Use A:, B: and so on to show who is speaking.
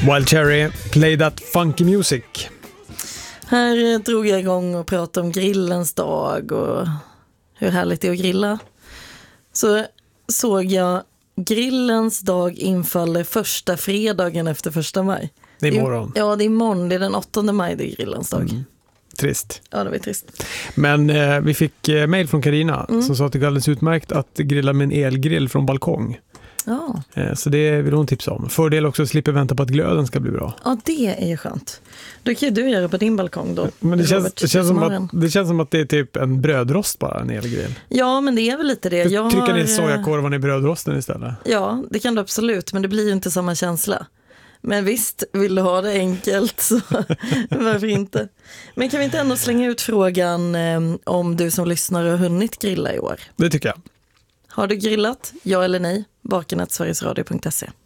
A: Wild Cherry, Play That Funky Music.
B: Här drog jag igång och pratade om grillens dag och hur härligt det är att grilla. Så såg jag grillens dag infaller första fredagen efter 1 maj.
A: Det är imorgon.
B: Ja, det är imorgon. Det är den 8 maj, det är grillens dag.
A: Trist.
B: Ja, det var trist.
A: Men vi fick mejl från Carina som sa att det är alldeles utmärkt att grilla med en elgrill från balkong.
B: Ja.
A: Så det vill hon tipsa om. Fördel också att slippa vänta på att glöden ska bli bra.
B: Ja, det är ju skönt. Då kan ju du göra på din balkong då.
A: Men det känns som att det är typ en brödrost bara, en elgrill.
B: Ja, men det är väl lite det.
A: Trycka ner sojakorvan i brödrosten istället.
B: Ja, det kan du absolut, men det blir ju inte samma känsla. Men visst, vill du ha det enkelt så varför inte? Men kan vi inte ändå slänga ut frågan om du som lyssnar har hunnit grilla i år?
A: Det tycker jag.
B: Har du grillat? Ja eller nej? Baken@sverigesradio.se